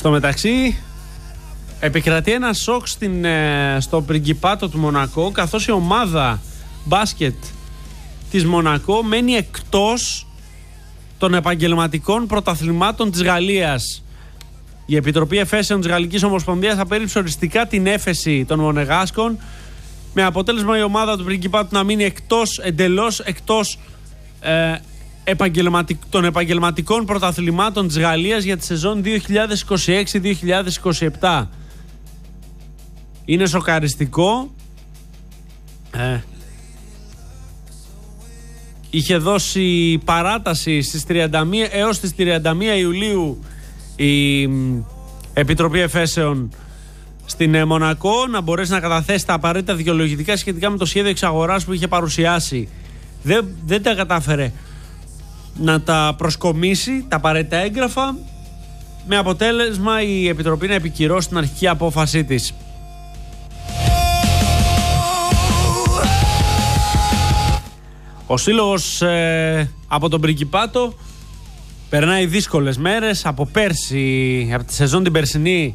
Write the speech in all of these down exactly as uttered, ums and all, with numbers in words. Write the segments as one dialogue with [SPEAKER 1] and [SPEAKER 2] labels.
[SPEAKER 1] Στο μεταξύ επικρατεί ένα σοκ στην, στο Πριγκιπάτο του Μονακό, καθώς η ομάδα μπάσκετ της Μονακό μένει εκτός των επαγγελματικών πρωταθλημάτων της Γαλλίας. Η Επιτροπή Εφέσεων της Γαλλικής Ομοσπονδίας απέρριψε οριστικά την έφεση των Μονεγάσκων, με αποτέλεσμα η ομάδα του Πριγκιπάτου να μείνει εκτός, εντελώς εκτός ε, επαγγελματικ, των επαγγελματικών πρωταθλημάτων της Γαλλίας για τη σεζόν δύο χιλιάδες είκοσι έξι δύο χιλιάδες είκοσι επτά. Είναι σοκαριστικό. Ε, είχε δώσει παράταση στις τριάντα μία, έως τις τριάντα μία Ιουλίου η Επιτροπή Εφέσεων στην Μονακό να μπορέσει να καταθέσει τα απαραίτητα δικαιολογητικά σχετικά με το σχέδιο εξαγοράς που είχε παρουσιάσει. Δεν, δεν τα κατάφερε να τα προσκομίσει τα απαραίτητα έγγραφα, με αποτέλεσμα η Επιτροπή να επικυρώσει την αρχική απόφασή της. Ο σύλλογος ε, από τον Πριγκιπάτο περνάει δύσκολες μέρες. Από πέρσι, από τη σεζόν την περσινή,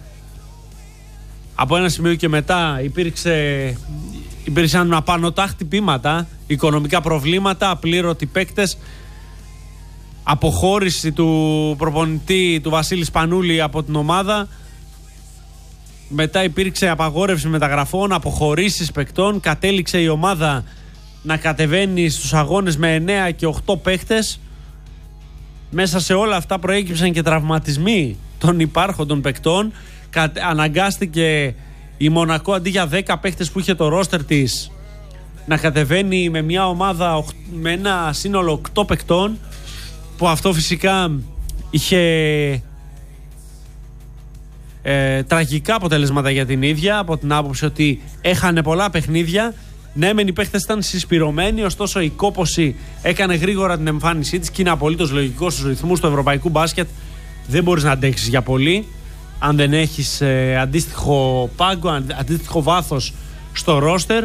[SPEAKER 1] από ένα σημείο και μετά υπήρξε, υπήρξαν απανωτά χτυπήματα, οικονομικά προβλήματα, απλήρωτοι παίκτες, αποχώρηση του προπονητή του Βασίλη Σπανούλη από την ομάδα. Μετά υπήρξε απαγόρευση μεταγραφών, αποχωρήσεις παικτών. Κατέληξε η ομάδα να κατεβαίνει στους αγώνες με εννέα και οκτώ παίκτες. Μέσα σε όλα αυτά προέκυψαν και τραυματισμοί των υπάρχοντων παικτών. Αναγκάστηκε η Μονακό, αντί για δέκα παίκτες που είχε το ρόστερ της, να κατεβαίνει με μια ομάδα με ένα σύνολο οκτώ παικτών, που αυτό φυσικά είχε ε, τραγικά αποτελέσματα για την ίδια, από την άποψη ότι έχανε πολλά παιχνίδια. Ναι, μεν οι παίχτες ήταν συσπηρωμένοι, ωστόσο η κόπωση έκανε γρήγορα την εμφάνισή της και είναι απολύτως λογικό στους ρυθμούς του ευρωπαϊκού μπάσκετ. Δεν μπορείς να αντέξεις για πολύ αν δεν έχεις ε, αντίστοιχο πάγκο, αντίστοιχο βάθος στο ρόστερ,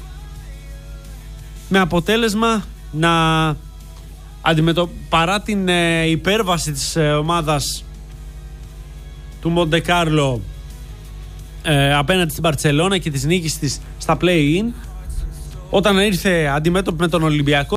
[SPEAKER 1] με αποτέλεσμα να αντιμετω... παρά την ε, υπέρβαση της ε, ομάδας του Μοντεκάρλο ε, απέναντι στην Μπαρτσελώνα και της νίκης της στα play-in, όταν ήρθε αντιμέτωπη με τον Ολυμπιακό,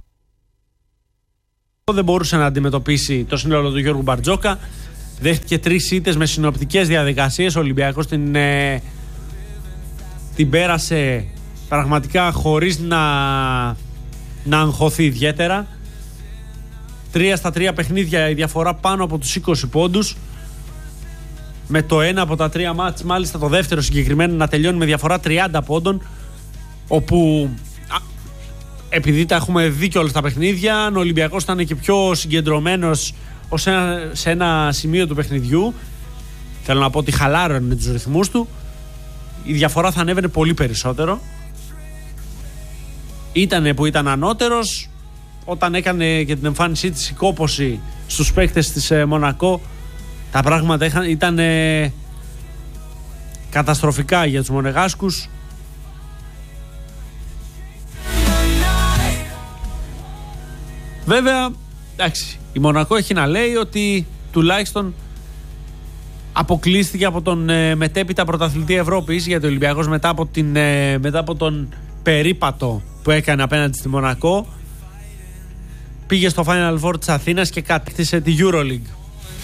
[SPEAKER 1] δεν μπορούσε να αντιμετωπίσει το σύνολο του Γιώργου Μπαρτζόκα. Δέχτηκε τρεις ήττες με συνοπτικές διαδικασίες. Ο Ολυμπιακός την, ε, την πέρασε πραγματικά χωρίς να, να αγχωθεί ιδιαίτερα. Τρία στα τρία παιχνίδια η διαφορά πάνω από τους είκοσι πόντους. Με το ένα από τα τρία μάτς, μάλιστα το δεύτερο συγκεκριμένα, να τελειώνει με διαφορά τριάντα πόντων, όπου α, επειδή τα έχουμε δει και όλα τα παιχνίδια, ο Ολυμπιακός ήταν και πιο συγκεντρωμένος ως ένα, σε ένα σημείο του παιχνιδιού. Θέλω να πω ότι χαλάρωνε τους ρυθμούς του. Η διαφορά θα ανέβαινε πολύ περισσότερο. Ήτανε που ήταν ανώτερος. Όταν έκανε και την εμφάνισή της η κόπωση στους παίκτες της ε, Μονακό, τα πράγματα ήταν ε, καταστροφικά για τους Μονεγάσκους. Βέβαια, εντάξει, η Μονακό έχει να λέει ότι τουλάχιστον αποκλείστηκε από τον ε, μετέπειτα πρωταθλητή Ευρώπης, γιατί ο Ολυμπιακός μετά από, την, ε, μετά από τον περίπατο που έκανε απέναντι στη Μονακό πήγε στο Final Four της Αθήνας και κατέκτησε τη EuroLeague.